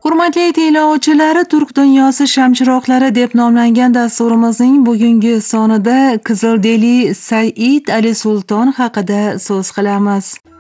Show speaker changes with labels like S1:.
S1: Hurmatli tinglovchilari, Turk dunyosi shamchiroqlari deb nomlangan dasturimizning bugungi sonida Qizildeli Said Ali Sulton haqida so'z qilamiz.